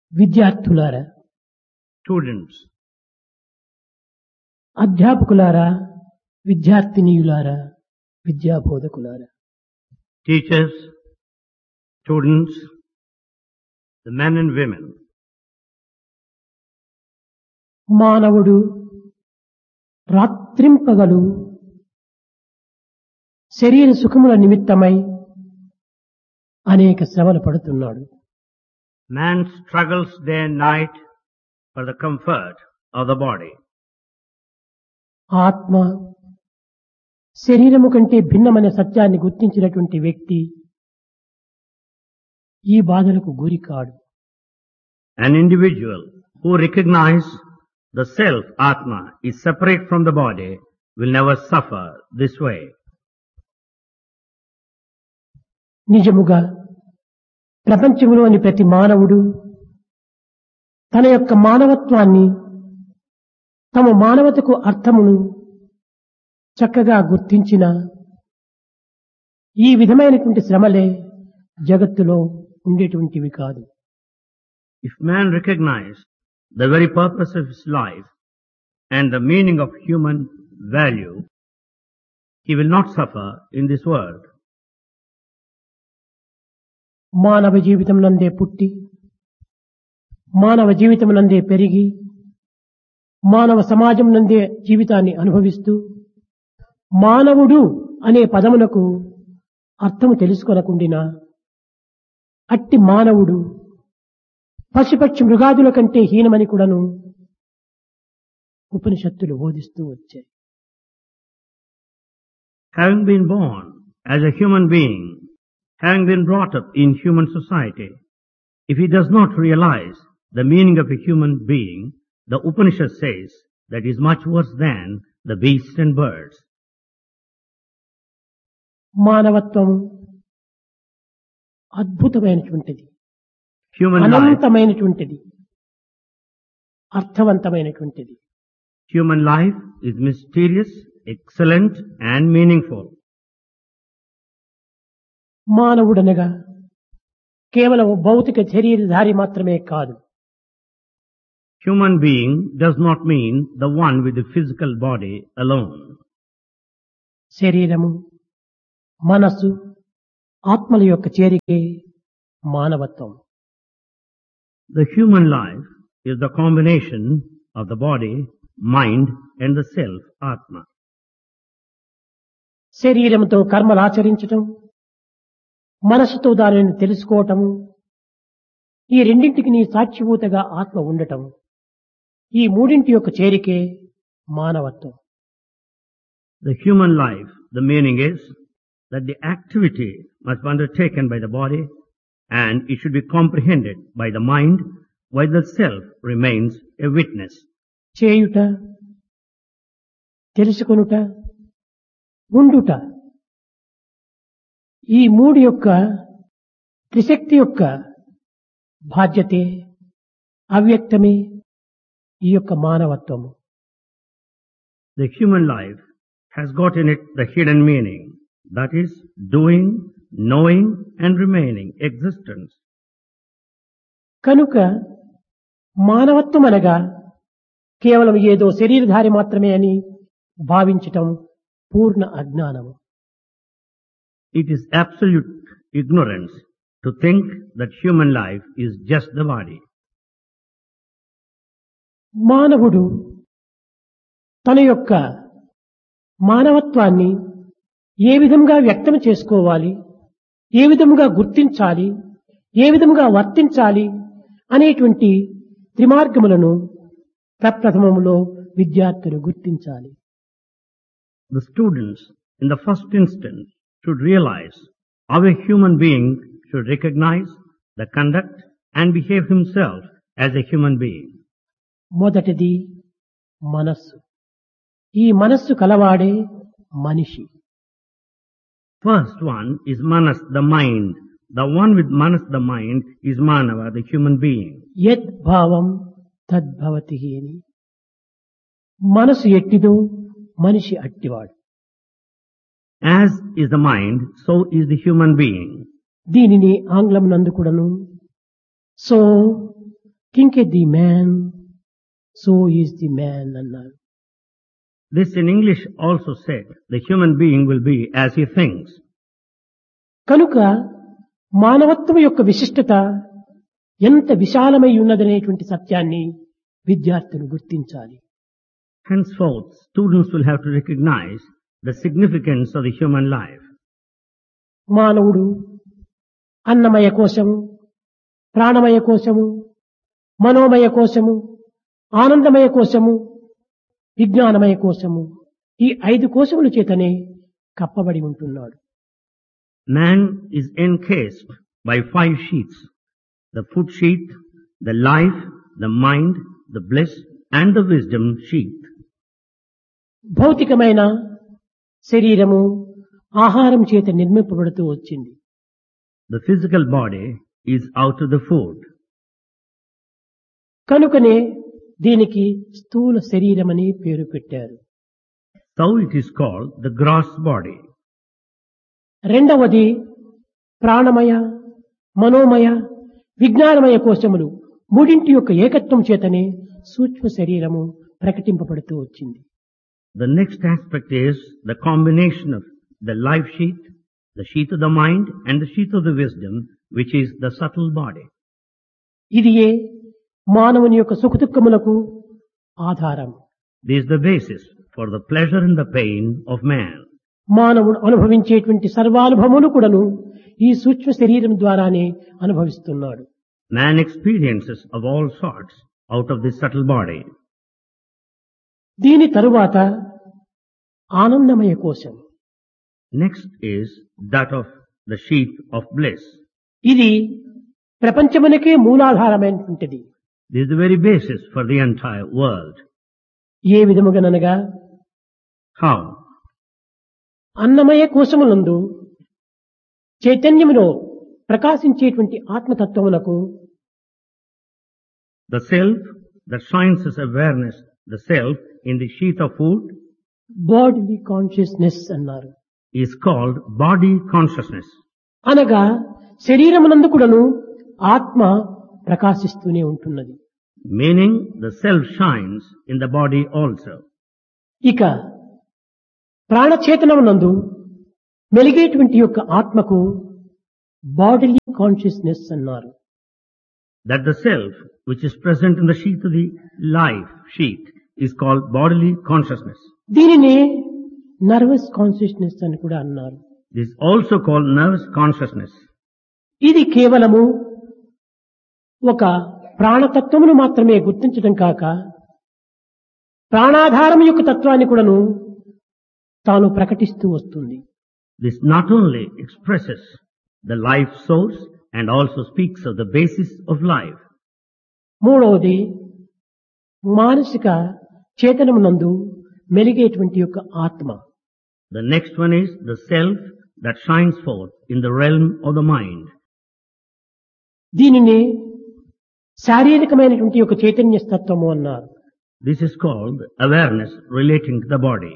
విద్యార్థులారా, Students, అధ్యాపకులారా, విద్యార్థినీయులారా, విద్యాబోధకులారా, teachers, students, the men and women, మానవుడు రాత్రింపగలు శరీర సుఖముల నిమిత్తమై అనేక శ్రమలు పడుతున్నాడు. man struggles day and night for the comfort of the body. ఆత్మ శరీరము కంటే భిన్నమైన సత్యాన్ని గుర్తించినటువంటి వ్యక్తి ఈ బాధలకు గురి కాడు. An individual who recognizes the self, Atma, is separate from the body will never suffer this way. నిజముగా ప్రపంచంలోని ప్రతి మానవుడు తన యొక్క మానవత్వాన్ని, తమ మానవతకు అర్థమును చక్కగా గుర్తించిన ఈ విధమైనటువంటి శ్రమలే జగత్తులో ఉండేటువంటివి కాదు. If man recognizes the very purpose of his life and the meaning of human value, he will not suffer in this world. మానవ జీవితం నందే పుట్టి, మానవ జీవితం నందే పెరిగి, మానవ సమాజం నందే జీవితాన్ని అనుభవిస్తూ, మానవుడు అనే పదమునకు అర్థము తెలుసుకొనకుండినా అట్టి మానవుడు పశుపక్షి మృగాదుల కంటే హీనమని కూడాను ఉపనిషత్తులు బోధిస్తూ వచ్చాయి. Having been born as a human being, having been brought up in human society, if he does not realize the meaning of a human being, the Upanishad says that he is much worse than the beasts and birds. మానవత్వం అద్భుతమైనటువంటిది, Human life, అనంతమైనటువంటిది, అర్థవంతమైనటువంటిది. human life is mysterious, excellent and meaningful. మానవుడనగా కేవలం భౌతిక శరీరధారి మాత్రమే కాదు. Human being does not mean the one with the physical body alone. శరీరము, మనస్సు, ఆత్మల యొక్క చేరికే మానవత్వం. The human life is the combination of the body, mind and the self, Atma. శరీరంతో కర్మలు ఆచరించటం, మనస్సుతో దానిని తెలుసుకోవటము, ఈ రెండింటికి నీ సాక్షిభూతగా ఆత్మ ఉండటం, ఈ మూడింటి యొక్క చేరికే మానవత్వం. The human life, the meaning is that the activity must be undertaken by the body and it should be comprehended by the mind while the self remains a witness. చేయుట, తెలుసుకొనుట, ఉండుట, ఈ మూడు యొక్క త్రిశక్తి యొక్క బాధ్యతే, అవ్యక్తమే ఈ యొక్క మానవత్వము. The human life has got in it the hidden meaning, that is doing, knowing and remaining existence. కనుక మానవత్వం అనగా కేవలం ఏదో శరీరధారి మాత్రమే అని భావించటం పూర్ణ అజ్ఞానము. It is absolute ignorance to think that human life is just the body. మానవుడు తన యొక్క మానవత్వాన్ని ఏ విధంగా వ్యక్తం చేసుకోవాలి, ఏ విధంగా గుర్తించాలి, ఏ విధంగా వర్తించాలి అనేటువంటి త్రిమార్గములను ప్రప్రథమములో విద్యార్థులు గుర్తించాలి. The students in the first instance should realize how a human being should recognize the conduct and behave himself as a human being. మొదటిది మనస్సు. ఈ మనస్సు కలవాడే మనిషి. First one is Manas, the mind. The one with Manas, the mind, is Manava, the human being. యద్ భావం తద్భవతి అని. మనసు ఎట్టిదో మనిషి అట్టివాడు. As is the mind, so is the human being. దీనిని ఆంగ్లం నందు కూడాను so thinketh the man so is the man అన్నారు. This in English also said, the human being will be as he thinks. కనుక మానవత్వం యొక్క విశిష్టత ఎంత విశాలమై ఉన్నదనేటువంటి సత్యాన్ని విద్యార్థులు గుర్తించాలి. Henceforth, students will have to recognize the significance of the human life. మానవుడు అన్నమయ కోశము, ప్రాణమయ కోశము, మనోమయ కోశము, ఆనందమయ కోశము, విజ్ఞానమయ కోశము, ఈ 5 కోశముల చేతనే కప్పబడి ఉంటున్నాడు. Man is encased by 5 sheaths: the food sheath, the life, the mind, the bliss, and the wisdom sheath. భౌతికమైన శరీరము ఆహారం చేత నిర్మింపబడుతూ వచ్చింది. The physical body is out of the food. కనుకనే దీనికి స్థూల శరీరమని పేరు పెట్టారు. So it is called the gross body. రెండవది ప్రాణమయ, మనోమయ, విజ్ఞానమయ కోశములు మూడింటి యొక్క ఏకత్వం చేతనే సూక్ష్మ శరీరము ప్రకటింపబడుతూ వచ్చింది. The next aspect is the combination of the life sheath, the sheath of the mind, and the sheath of the wisdom, which is the subtle body. ఇదియే మానవుని యొక్క సుఖదుఖములకు ఆధారం. This is the basis for the pleasure and the pain of man. మానవుడు అనుభవించేటువంటి సర్వానుభవములు కూడాను ఈ సూక్ష్మ శరీరం ద్వారానే అనుభవిస్తున్నాడు. Man experiences of all sorts out of this subtle body. దీని తరువాత ఆనందమయ కోశం. Next is that of the sheath of bliss. ఇది ప్రపంచమునకే మూలాధారమైనటువంటిది. This is the very basis for the entire world. A విధముగానగా How? Annamayya కోశమునందు చైతన్యములో ప్రకాశించేటువంటి ఆత్మతత్వమునకు The self that shines as awareness, the self in the sheath of food, body consciousness అన్నారు. is called body consciousness. అనగా శరీరమునందు కూడాను ఆత్మ ప్రకాశిస్తూనే ఉంటున్నది. Meaning the self shines in the body also. ఇక ప్రాణచేతనమునందు మెలిగేటువంటి యొక్క ఆత్మకు body consciousness అన్నారు. That the self which is present in the sheath of the life sheath is called bodily consciousness. దీనిని nervous consciousness అని కూడా అన్నారు. This is also called nervous consciousness. ఇది కేవలము ఒక ప్రాణతత్వమును మాత్రమే గుర్తించడం కాక ప్రాణాధారం యొక్క తత్వాన్ని కూడాను తాను ప్రకటిస్తూ వస్తుంది. This not only expresses the life source and also speaks of the basis of life. మూడవది మానసిక చేతనమునందు మెలిగేటువంటి యొక్క ఆత్మ. The next one is the self that shines forth in the realm of the mind. దీనిని శారీరకమైనటువంటి ఒక చైతన్య తత్వము అన్నారు. This is called awareness relating to the body.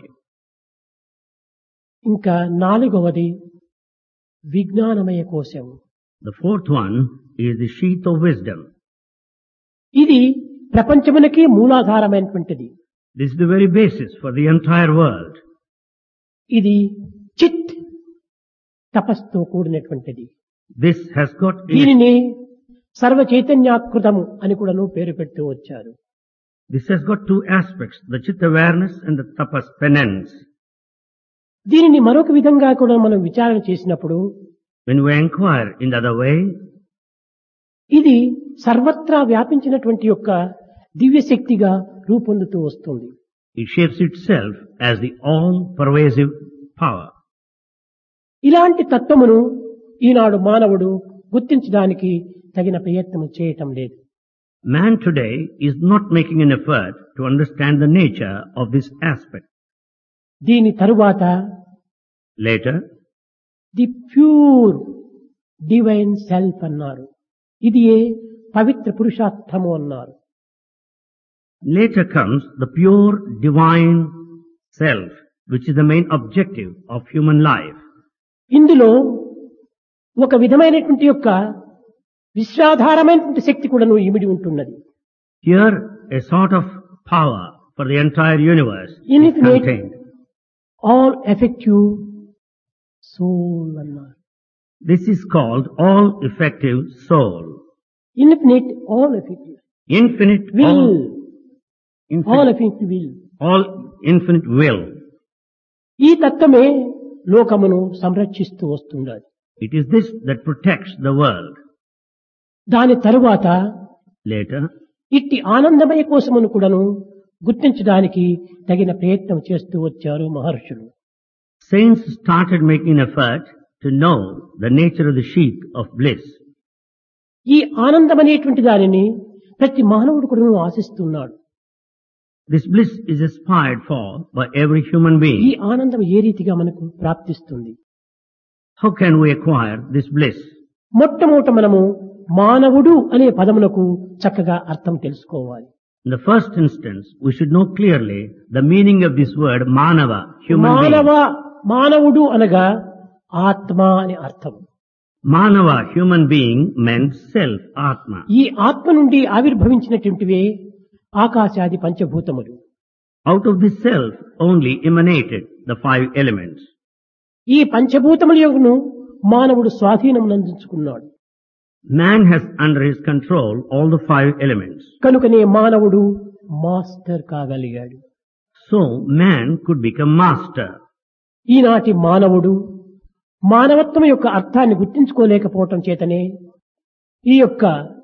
ఇంకా నాలుగవది విజ్ఞానమయ కోశం. The fourth one is the sheath of wisdom. ఇది ప్రపంచమునకే మూలాధారమైనటువంటిది. This is the very basis for the entire world. ఇది చిత్ తపస్తో కూడినటువంటిది. This has got in it, దీనిని సర్వ చైతన్యాకృతము అని కూడాను పేరు పెడుతూ వచ్చారు. this has got 2 aspects, the chitta awareness and the tapas penance. దీనిని మరొక విధంగా కూడా మనం విచారణ చేసినప్పుడు When we inquire in the other way, ఇది సర్వత్రా వ్యాపించినటువంటి యొక్క దివ్య శక్తిగా రూపొందుతూ వస్తుంది. it shapes itself as the all-pervasive power. ఇలాంటి తత్వమును ఈనాడు మానవుడు గుర్తించడానికి తగిన ప్రయత్నం చేయటం లేదు. Man today is not making an effort to understand the nature of this aspect. దీని తరువాత Later, the pure divine self అన్నారు. ఇది పవిత్ర పురుషార్థము అన్నారు. later comes the pure divine self, which is the main objective of human life. ఇందులో ఒక విధమైనటువంటి యొక్క విశ్వాధారమైనటువంటి శక్తి కూడాను ఇమిడి ఉంటున్నది. Here, a sort of power for the entire universe is Infinite. contained. All effective soul అన్నారు. This is called all-effective soul. Infinite all effective Infinite, will infinite, all effective will. all infinite will. ఈ తత్వమే లోకమును సంరక్షిస్తూ వస్తున్నది. It is this that protects the world. దాని తరువాత Later, ఇట్టి ఆనందమయ కోసమును కూడాను గుర్తించడానికి తగిన ప్రయత్నం చేస్తూ వచ్చారు మహర్షులు. saints started making effort to know the nature of the sheath of bliss. ఈ ఆనందం అనేటువంటి దానిని ప్రతి మానవుడు కూడాను ఆశిస్తున్నాడు. This bliss is aspired for by every human ఈ being. ఆనందం ఏ రీతిగా మనకు ప్రాప్తిస్తుంది? How can we acquire this bliss? మొట్టమొదట మనము మానవుడు అనే పదములకు చక్కగా అర్థం తెలుసుకోవాలి. In the first instance, we should know clearly the meaning of this word manava, human మానవుడు అనగా ఆత్మ అని అర్థం. being. Manava, human being, meant self, atma. ఈ ఆత్మ నుండి ఆవిర్భవించినటువంటివే ఆకాశాది పంచభూతములు. Out of this self only emanated the 5 elements. ఈ పంచభూతముల యొక్కను మానవుడు స్వాధీనమునందించుకున్నాడు. Man has under his control all the 5 elements. కనుకనే మానవుడు master కాగలిగాడు. So man could become master. ఈనాటి మానవుడు మానవత్వం యొక్క అర్థాన్ని గుర్తించుకోలేకపోవటం చేతనే ఈ యొక్క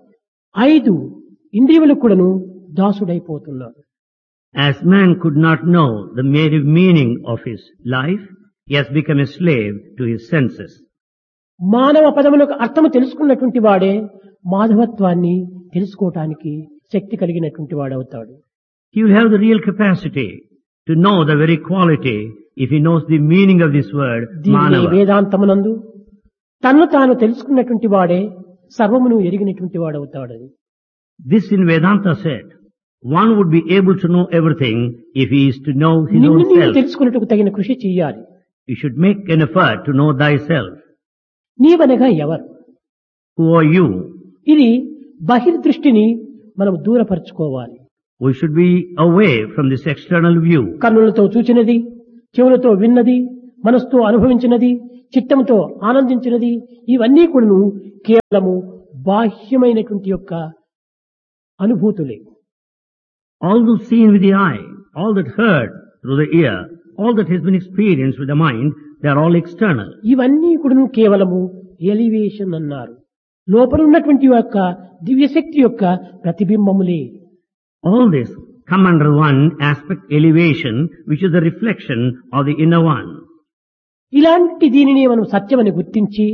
5 ఇంద్రియములకు కూడాను దాసుడైపోతున్నాడు. As man could not know the very meaning of his life, he has become a slave to his senses. మానవ పదములకు అర్థము తెలుసుకున్నటువంటి వాడే మాధవత్వాన్ని తెలుసుకోవటానికి శక్తి కలిగినటువంటి వాడవుతాడు. He will have the real capacity to know the very quality if he knows the meaning of this word, దీనిని manava. వేదాంతమునందు తన్ను తాను తెలుసుకున్నటువంటి వాడే సర్వమును ఎరిగినటువంటి వాడవుతాడని. This in Vedanta said, one would be able to know everything if he is to know his నిన్ను own నీవు self. తెలుసుకున్నట్టుకు తగిన కృషి చెయ్యాలి. You should make an effort to know thyself. నీవనగా ఎవరు? Who are you? ఇది బహిర్దృష్టిని మనం దూరపరచుకోవాలి. We should be away from this external view. కన్నులతో చూచినది, చెవులతో విన్నది, మనసుతో అనుభవించినది, చిత్తముతో ఆనందించినది, ఇవన్నీ కూడాను కేవలము బాహ్యమైనటువంటి యొక్క అనుభూతులే. All those seen with the eye, all that heard through the ear, all that has been experienced with the mind, they are all external. ఇవన్నీ కూడాను కేవలము ఎలివేషన్ అన్నారు. లోపల ఉన్నటువంటి యొక్క దివ్యశక్తి యొక్క ప్రతిబింబములే. All this come under one aspect, elevation, which is the reflection of the inner one. ఇలాంటి దీనిని మనం సత్యమని గుర్తించి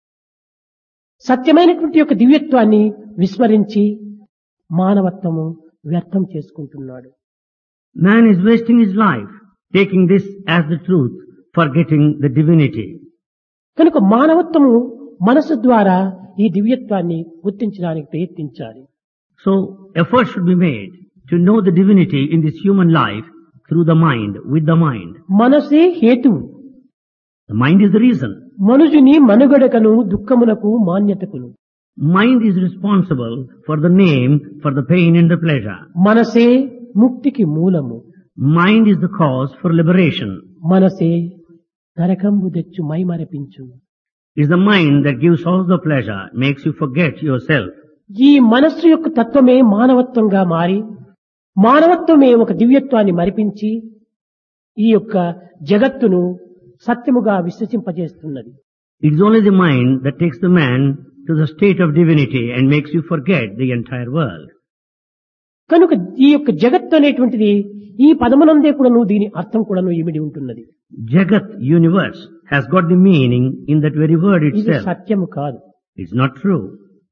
సత్యమైనటువంటి యొక్క దివ్యత్వాన్ని విస్మరించి మానవత్వము వ్యర్థం చేసుకుంటున్నాడు. Man is wasting his life, taking this as the truth, forgetting the divinity. కనుక మానవత్వము మనసు ద్వారా ఈ దివ్యత్వాన్ని గుర్తించడానికి ప్రయత్నించాలి. So effort should be made to know the divinity in this human life through the mind, with the mind. మనసే హేతువు. The mind is the reason. మనుషుని మనుగడకను దుఃఖమునకు మాన్యతకును. Mind is responsible for the name, for the pain and the pleasure. మనసే ముక్తికి మూలము. Mind is the cause for liberation. మనసే నరకంబు తెచ్చు మైమరపించు. It is the mind that gives all the pleasure, makes you forget yourself. ఈ మనస్సు యొక్క తత్వమే మానవత్వంగా మారి మానవత్వమే ఒక దివ్యత్వాన్ని మరిపించి ఈ యొక్క జగత్తును సత్యముగా విశ్వసింపజేస్తున్నది. It is only the mind that takes the man to the state of divinity and makes you forget the entire world. కనుక ఈ యొక్క జగత్తు అనేటువంటిది ఈ పదమునందే కూడాను దీని అర్థం కూడాను ఇమిడి ఉంటున్నది. Jagat, universe, has got the meaning in that very word ఇది itself. సత్యము కాదు. It's not true.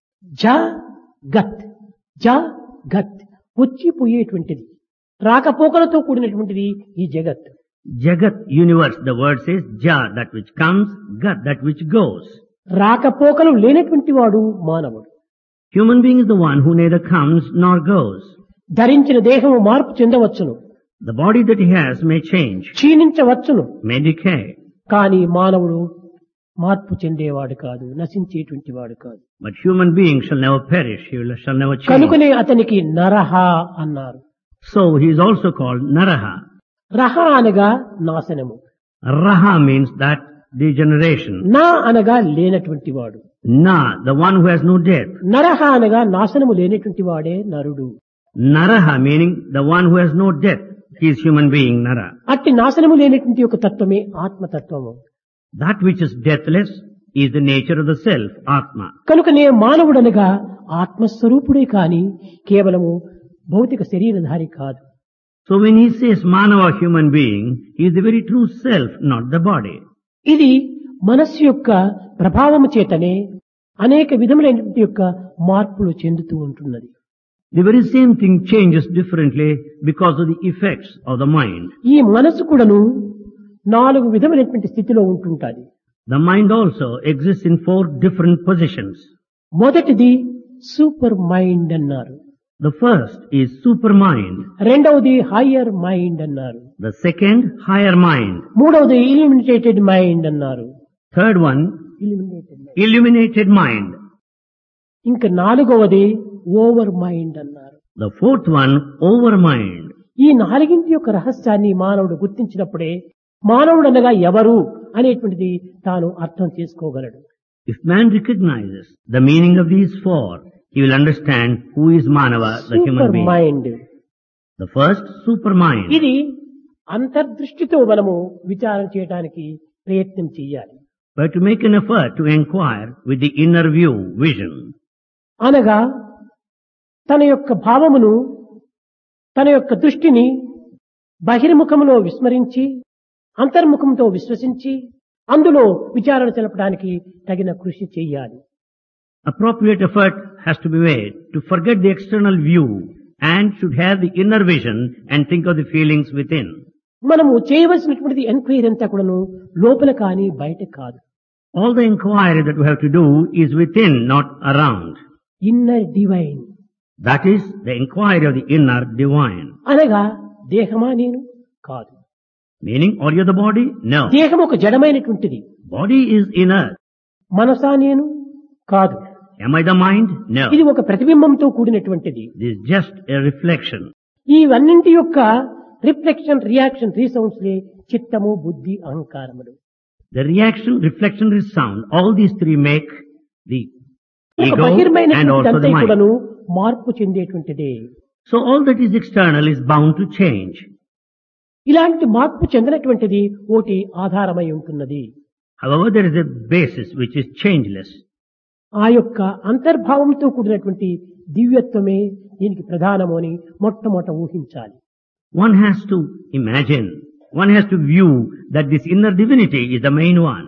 జగత్ జగత్ వచ్చిపోయేటువంటిది రాకపోకలతో కూడినటువంటిది ఈ జగత్. Jagat, universe, the word says Ja, that which comes, Gat, that which goes. రాకపోకలు లేనటువంటి వాడు మానవుడు. Human being is the one who neither comes nor goes. ధరించిన దేహము మార్పు చెందవచ్చును, The body that he has may change, క్షీణించవచ్చును. may decay. కానీ మానవుడు మార్పు చెందేవాడు కాదు, నశించేటువంటి వాడు కాదు. But human being shall never perish, shall never change. కనుకనే అతనికి నరహ అన్నారు. So he is also called Naraha. రహ అనగా నాశనము, Raha means that degeneration. నా అనగా లేనటువంటి వాడు, Na, the one who has no death. నరహ అనగా నాశనము లేనటువంటి వాడే నరుడు. Naraha meaning the one who has no death. He is human being, Nara. అట్టి నాశనము లేనటువంటి ఒక తత్వమే ఆత్మతత్వము. That which is deathless is the nature of the self, Atma. కనుకనే మానవుడనగా ఆత్మస్వరూపుడే కాని కేవలము భౌతిక శరీరధారి కాదు. So when he says Manava human being, he is the very true self, not the body. ఇది మనస్సు యొక్క ప్రభావము చేతనే అనేక విధములైనటువంటి యొక్క మార్పులు చెందుతూ ఉంటున్నది. The very same thing changes differently because of the effects of the mind. ఈ మనస్సు కూడాను 4 విధములైనటువంటి స్థితిలో ఉంటుంటాది. The mind also exists in 4 different positions. మొదటిది సూపర్ మైండ్ అన్నారు, The first is supermind. రెండవది హయ్యర్ మైండ్ అన్నారు, The second, higher mind. మూడవది ఇల్యూమినేటెడ్ మైండ్ అన్నారు. Third one, illuminated mind. ఇంకా 4వది ఓవర్ మైండ్ అన్నారు. The fourth one, overmind. ఈ 4 యొక్క రహస్యాన్ని మానవుడు గుర్తించినప్పుడే మానవుడు అనగా ఎవరు అనేటువంటిది తాను అర్థం చేసుకోగలడు. If man recognizes the meaning of these 4, he will understand who is Manava, the human super being. Mind The first, supermind. ఇది అంతర్దృష్టితో మనము విచారణ చేయడానికి ప్రయత్నం చేయాలి. But to make an effort to inquire with the inner view, vision. అనగా తన యొక్క భావమును, తన యొక్క దృష్టిని బహిర్ముఖములో విస్మరించి అంతర్ముఖంతో విశ్వసించి అందులో విచారణ తెలపడానికి తగిన కృషి చేయాలి. Appropriate effort has to be made to forget the external view and should have the inner vision and think of the feelings within. మనము చేయవలసినటువంటిది ఎంక్వైరీ అంతా కూడాను లోపల కానీ బయట కాదు. All the inquiry that we have to do is within, not around. Inner divine That is the inquiry of the inner divine. అనగా దేహమా నేను కాదు, Meaning, are you the body? No. దేహం ఒక జడమైనటువంటిది. Body is inert. మనసా నేను కాదు, Am I the mind? No. ఇది ఒక ప్రతిబింబంతో కూడినటువంటిది. This is just a reflection. ఇవన్నింటి యొక్క రిఫ్లెక్షన్, రియాక్షన్, రీసౌండ్స్ లే చిత్తము, బుద్ధి, అహంకారములు. The reaction, reflection, resound, all these 3 make the ఒక ego and బహిర్మైనటువంటి also అంతా the mind. కూడాను మార్పు చెందేటువంటిదే. So all that is external is bound to change. ఇలాంటి మార్పు చెందినటువంటిది ఒకటి ఆధారమై ఉంటున్నది. However, there is a basis which is changeless. ఆ యొక్క అంతర్భావంతో కూడినటువంటి దివ్యత్వమే దీనికి ప్రధానము అని మొట్టమొదట ఊహించాలి. One has to imagine, one has to view that this inner divinity is the main one.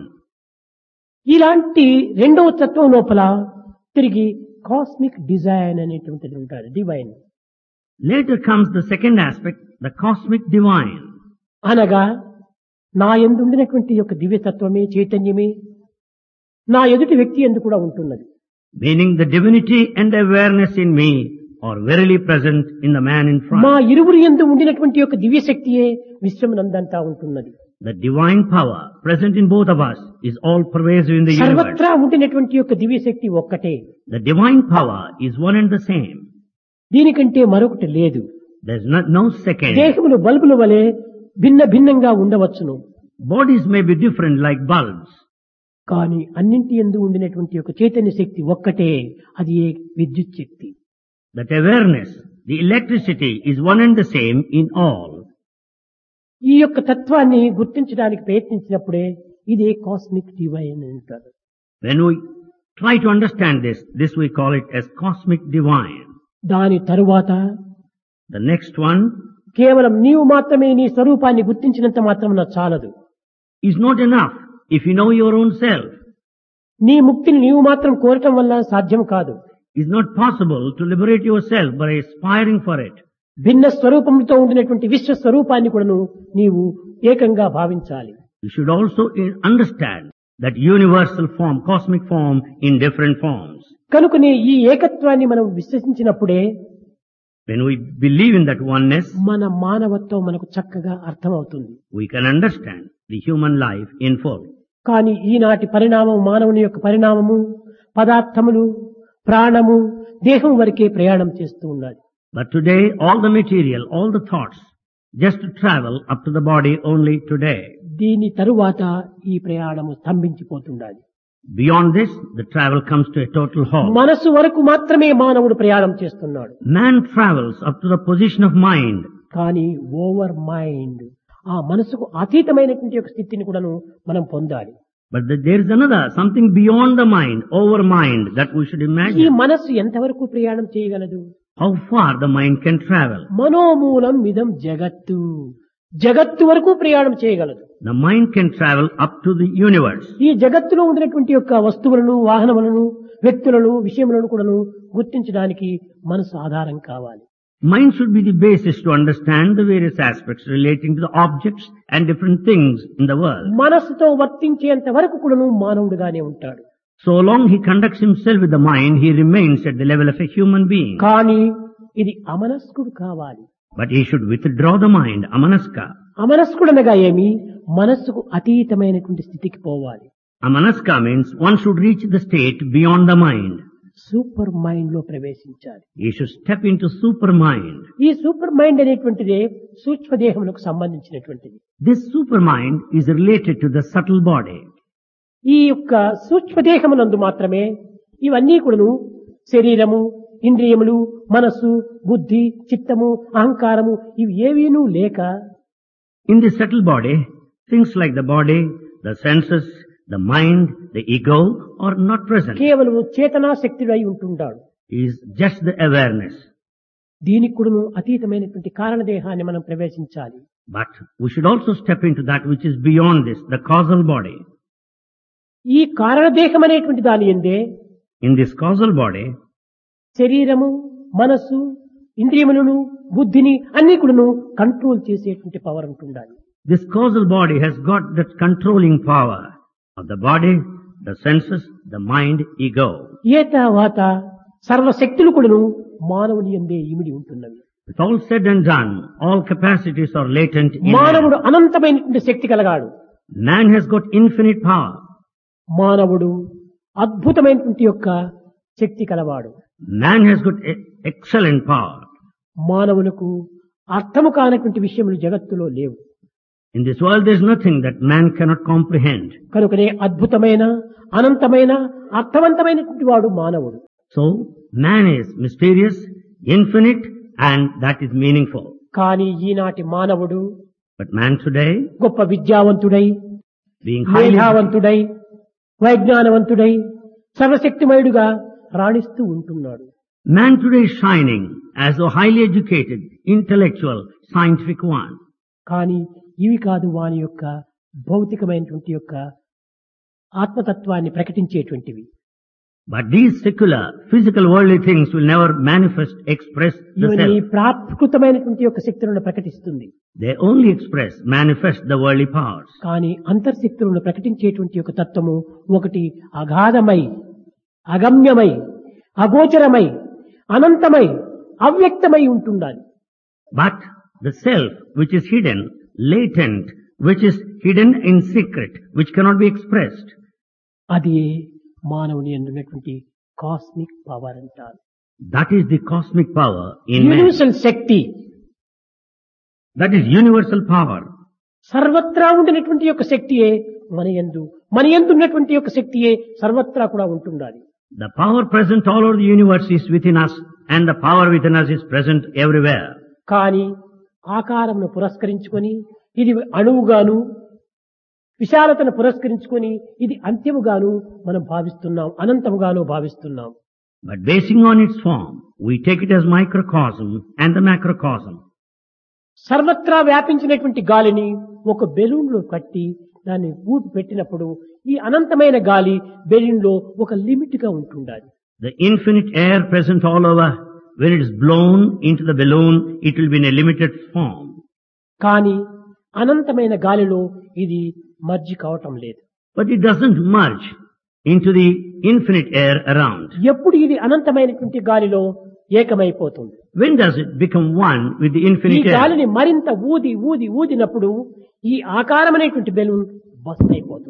ఇలాంటి రెండవ తత్వం లోపల తిరిగి కాస్మిక్ డిజైన్ అనేటువంటిది ఉంటారు, divine. Later comes the second aspect, the cosmic divine. అనగా నా యందు ఉండినటువంటి యొక్క దివ్యతత్వమే, చైతన్యమే నా ఎదుటి వ్యక్తి యందు కూడా ఉంటున్నది. Meaning the divinity and awareness in me are verily present in the man in front. మా ఇరువురి యందు ఉండినటువంటి యొక్క దివ్యశక్తియే విశ్వమునందంతా ఉంటున్నది. The divine power present in both of us is all pervasive in the universe. సర్వత్రా ఉండినటువంటి యొక్క దివ్యశక్తి ఒక్కటే. The divine power is one and the same. దీనికంటే మరొకటి లేదు. There's no second. దేహములు బల్బుల వలె భిన్న భిన్నంగా ఉండవచ్చును, Bodies may be different like bulbs, కానీ అన్నింటి యందు ఉండినటువంటి యొక్క చైతన్య శక్తి ఒక్కటే, అది ఏ విద్యుత్ శక్తి. that awareness, the electricity is one and the same in all. ఈ యొక్క తత్వాన్ని గుర్తించడానికి ప్రయత్నించినప్పుడే ఇదే కాస్మిక్ డివైన్ అంటారు. When we try to understand this we call it as cosmic divine. దాని తరువాత The next one కేవలం నీవు మాత్రమే నీ స్వరూపాన్ని గుర్తించినంత మాత్రమున చాలదు. is not enough if you know your own self. నీ ముక్తిని నీవు మాత్రం కోరటం వల్ల సాధ్యం కాదు. It's not possible to liberate yourself by aspiring for it. భిన్న స్వరూపంతో ఉండినటువంటి విశ్వ స్వరూపాన్ని కూడాను నీవు ఏకంగా భావించాలి. You should also understand that universal form, cosmic form in different forms. కనుకనే ఈ ఏకత్వాన్ని మనం విశ్వసించినప్పుడే When we believe in that oneness, మన మానవత్వం మనకు చక్కగా అర్థమవుతుంది. we can understand the human life in full. కానీ ఈనాటి పరిణామం మానవుని యొక్క పరిణామము పదార్థములు ప్రాణము దేహం వరకే ప్రయాణం చేస్తూ ఉన్నది. But today, all the material, all the thoughts, just to travel up to the body only today. దీని తరువాత ఈ ప్రయాణము స్తంభించిపోతుండాలి. Beyond this, the travel comes to a total halt. మనసు వరకు మాత్రమే మానవుడు ప్రయాణం చేస్తున్నాడు. Man travels up to the position of mind. కానీ ఓవర్ మైండ్ ఆ మనసుకు అతీతమైనటువంటి ఒక స్థితిని కూడాను మనం పొందాలి. But there is another, something beyond the mind, over mind, that we should ఈ imagine. మనస్సు ఎంతవరకు ప్రయాణం చేయగలదు? How far the mind can travel. మనోమూలం ఇదం జగత్తు, జగత్తు వరకు ప్రయాణం చేయగలదు. The mind can travel up to the universe. ఈ జగత్తులో ఉండినటువంటి యొక్క వస్తువులను వాహనములను వ్యక్తులను విషయములను కూడాను గుర్తించడానికి మనసు ఆధారం కావాలి. Mind should be the basis to understand the various aspects relating to the objects and different things in the world. మనస్సుతో వర్తించేంత వరకు కూడాను మానవుడిగానే ఉంటాడు. So long he conducts himself with the mind, he remains at the level of a human being. కానీ ఇది అమనస్కుడు కావాలి. But he should withdraw the mind, amanaska. అమనస్కుడనగా ఏమి? మనస్సుకు అతీతమైనటువంటి స్థితికి పోవాలి. Amanaska means one should reach the state beyond the mind. Super mind లో ప్రవేశించాలి. He should step into super mind. ఈ సూపర్ మైండ్ అనేటువంటిదే సూక్ష్మదేహములకు సంబంధించినటువంటిది. This super mind is related to the subtle body. ఈ యొక్క సూక్ష్మదేహమునందు మాత్రమే ఇవన్నీ కూడాను శరీరము ఇంద్రియములు మనస్సు బుద్ధి చిత్తము అహంకారము ఇవి ఏవీనూ లేక In the subtle body, things like the body, the senses, the mind, the ego are not present. కేవలము చేతనా శక్తుడు అయి ఉంటుంటాడు. He is just the awareness. దీనికి కూడాను అతీతమైనటువంటి కారణదేహాన్ని మనం ప్రవేశించాలి. But we should also step into that which is beyond this, the causal body. ఈ కారణదేహం అనేటువంటి దాని యందే In this causal body, శరీరము మనస్సు ఇంద్రియములను బుద్ధిని అన్ని కూడాను కంట్రోల్ చేసేటువంటి పవర్ ఉంటుండాలి. this causal body has got that controlling power of the body, the senses, the mind, ego. ఏతావాత సర్వశక్తులు కూడాను మానవుని యందే ఇమిడి ఉంటున్నవి. With all said and done, all capacities are latent in man. మానవుడు అనంతమైనటువంటి శక్తి కలగాడు. Man has got infinite power. మానవుడు అద్భుతమైనటువంటి యొక్క శక్తి కలవాడు. Man has got excellent power. మానవులకు అర్థము కానటువంటి విషయములు జగత్తులో లేవు. In this world there is nothing that man cannot comprehend. కనుకనే అద్భుతమైన అనంతమైన అర్థవంతమైనటువంటి వాడు మానవుడు. So, man is mysterious, infinite, and that is meaningful. కానీ ఈనాటి మానవుడు But man today, గొప్ప విద్యావంతుడై being highly, మేధావంతుడై వైజ్ఞానవంతుడై సర్వశక్తిమయుడుగా రాణిస్తూ ఉంటున్నాడు. man today is shining as a highly educated, intellectual, scientific one. కానీ ఇవి కాదు వాని యొక్క భౌతికమైనటువంటి యొక్క ఆత్మతత్వాన్ని ప్రకటించేటువంటివి. But these secular, physical, worldly things will never manifest, express the ఇవన్నీ self. ప్రాకృతమైనటువంటి యొక్క శక్తులను ప్రకటిస్తుంది. They only express, manifest the worldly powers. కానీ అంతర్శక్తులను ప్రకటించేటువంటి యొక్క తత్వము ఒకటి అగాధమై అగమ్యమై అగోచరమై అనంతమై అవ్యక్తమై ఉంటుండాలి. But the self, which is hidden, latent, which is hidden in secret, which cannot be expressed, అది మానవుని యందున్నటువంటి కాస్మిక్ పవర్ అంటారు. that is the cosmic power in man. Universal Shakti, That is universal power. సర్వత్రా ఉండినటువంటి యొక్క శక్తియే మన యందు ఉన్నటువంటి యొక్క శక్తియే సర్వత్రా కూడా ఉంటుండాలి. The power present all over the universe is within us, and the power within us is present everywhere. కానీ ఆకారమును పురస్కరించుకొని ఇది అణువుగాను విశాలతను పురస్కరించుకొని ఇది అంత్యముగాను మనం భావిస్తున్నాం, అనంతముగాను భావిస్తున్నాం. But basing on its form, we take it as microcosm and the macrocosm. సర్వత్రా వ్యాపించినటువంటి గాలిని ఒక బెలూన్లో కట్టి దాన్ని ఊపి పెట్టినప్పుడు ఈ అనంతమైన గాలి బెలూన్లో ఒక లిమిట్ గా ఉంటుండాలి. The infinite air present all over, when it is blown into the balloon, it will be in a limited form. కానీ అనంతమైన గాలిలో ఇది మర్జి కావటం లేదు. But it doesn't merge into the infinite air around. ఎప్పుడు ఇది అనంతమైనటువంటి గాలిలో ఏకమైపోతుంది? When does it become one with the ఈ infinite air? గాలిని మరింత ఊదినప్పుడు ఈ ఆకారమైనటువంటి బెలూన్ బస్ట్ అయిపోతుంది.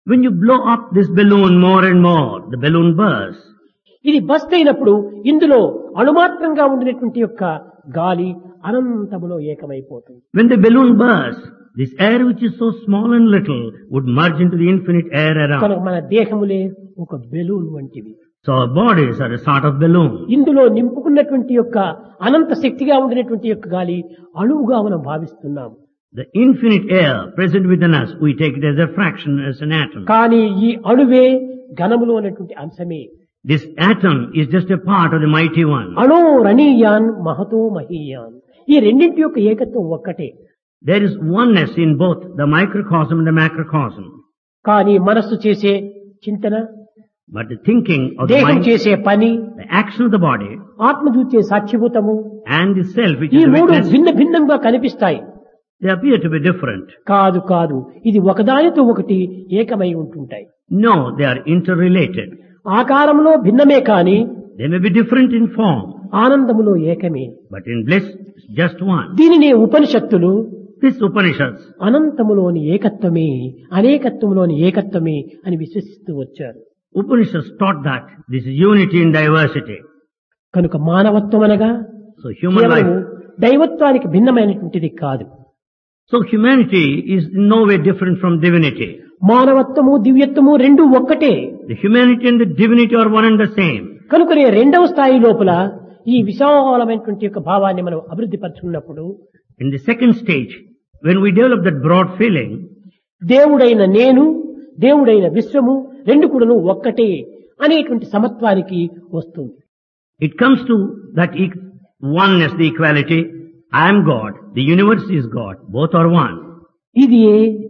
When you blow up this balloon more and more, the balloon bursts. ఇది బస్ట్ అయినప్పుడు ఇందులో అణుమాత్రంగా ఉండినటువంటి యొక్క గాలి అనంతములో ఏకమైపోతుంది. When the balloon bursts, this air which is so small and little would merge into the infinite air around. కనుక మన దేహములే ఒక balloon వంటివి. So our bodies are a sort of balloon. ఇందులో నింపుకున్నటువంటి యొక్క అనంత శక్తిగా ఉండినటువంటి యొక్క గాలి అణువుగా మనం భావిస్తున్నాం. The infinite air present within us, we take it as a fraction, as an atom. కానీ ఈ అణువే ఘనములో ఉన్నటువంటి అంశమే. This atom is just a part of the mighty one. అణో రణీయాన్ Mahato మహీయాన్. ఈ రెండింటి యొక్క ఏకత్వం ఒక్కటే. There is oneness in both the microcosm and the macrocosm. కానీ మనస్సు చేసే చింతన, But the thinking of the దేహం mind, చేసే పని, the action of the body, ఆత్మ చూచే సాక్షిభూతము, and the self which ఈ is the మూడు witness, భిన్న భిన్నంగా కనిపిస్తాయి. they appear to be different. కాదు కాదు, ఇది ఒకదానితో ఒకటి ఏకమై ఉంటుంటాయి. No, they are interrelated. ఆకారంలో భిన్నమే కాని They may be different in form, ఆనందములో ఏకమే. but in bliss, it's just one. దీనిని ఉపనిషత్తులు This Upanishads, అనంతములోని ఏకత్వమే అనేకత్వములోని ఏకత్వమే అని విశ్వసిస్తూ వచ్చారు. Upanishads taught that this is unity in diversity. కనుక మానవత్వం అనగా So human కేవలము life, దైవత్వానికి భిన్నమైనటువంటిది కాదు. so humanity is in no way different from divinity. మానవత్వము దివ్యత్వము రెండు ఒక్కటే. The humanity and the divinity are one and the same. కనుకనే రెండవ స్థాయి లోపల ఈ విశాలమైనటువంటి యొక్క భావాన్ని మనం అభివృద్ధి పరుచుకున్నప్పుడు In the second stage, when we develop that broad feeling, దేవుడైన నేను, దేవుడైన విశ్వము రెండు కూడాను ఒక్కటే అనేటువంటి సమత్వానికి వస్తుంది. it comes to that oneness, the equality. I am God, the universe is God, both are one. ఇది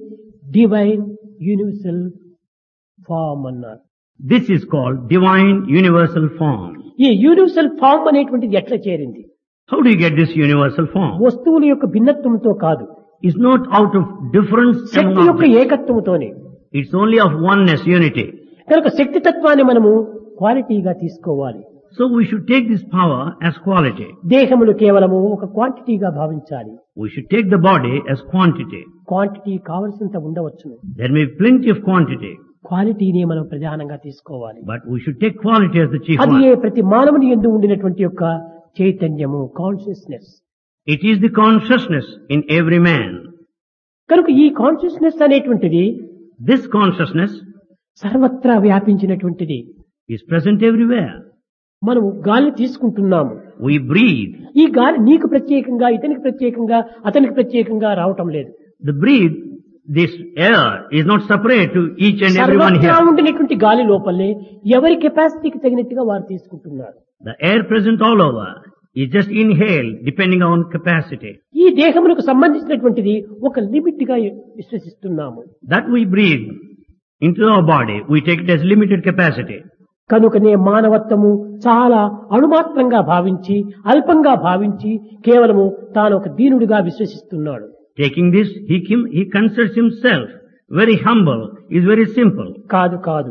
డివైన్ యూనివర్సల్ ఫార్మ్ అన్నారు. This is called divine universal form. ఈ యూనివర్సల్ ఫార్మ్ అనేటువంటిది ఎట్లా చేరింది? How do you get this universal form? వస్తువుల యొక్క భిన్నత్వంతో కాదు, It's not out of difference Shakti among యొక్క objects. ఏకత్వంతోనే. It's only of oneness, unity. కనుక శక్తి తత్వాన్ని మనము క్వాలిటీగా తీసుకోవాలి. So we should take this power as quality. దేహములు కేవలము ఒక క్వాంటిటీగా భావించాలి. We should take the body as quantity. Quantity కావలసినంత ఉండవచ్చును, There may be plenty of quantity, క్వాలిటీని మనం ప్రధానంగా తీసుకోవాలి. but we should take quality as the chief అది one. ప్రతి మానవుని యందు ఉండినటువంటి యొక్క చైతన్యము, consciousness. It is the consciousness in every man. కనుక ఈ కాన్షియస్నెస్ అనేటువంటిది This consciousness సర్వత్రా వ్యాపించినటువంటిది. is present everywhere. మనము గాలి తీసుకుంటున్నాము. We breathe. ఈ గాలి నీకు ప్రత్యేకంగా, ఇతనికి ప్రత్యేకంగా, అతనికి ప్రత్యేకంగా రావటం లేదు. The breathe, this air is not separate to each and everyone సర్వత్రా here. ఉండినటువంటి గాలి లోపలనే ఎవరి కెపాసిటీకి తగినట్టుగా వారు తీసుకుంటున్నారు. The air present all over is just inhaled depending on capacity. ఈ దేహములకు సంబంధించినటువంటిది ఒక లిమిట్ గా విశ్వసిస్తున్నాము. That we breathe into our body, we take it as limited capacity. కనుకనే మానవత్వము చాలా అణుమాత్రంగా భావించి, అల్పంగా భావించి కేవలము తాను ఒక దీనుడిగా విశ్వసిస్తున్నాడు. Taking this, he considers himself very humble, is very simple. కాదు కాదు,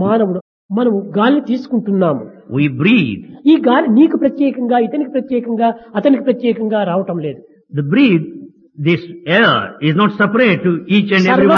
మనము గాలి తీసుకుంటున్నాము. We breathe. ఈ గాలి నీకు ప్రత్యేకంగా, ఇతనికి ప్రత్యేకంగా, అతనికి ప్రత్యేకంగా రావటం లేదు. The breathe, this air is not separate to each and everyone.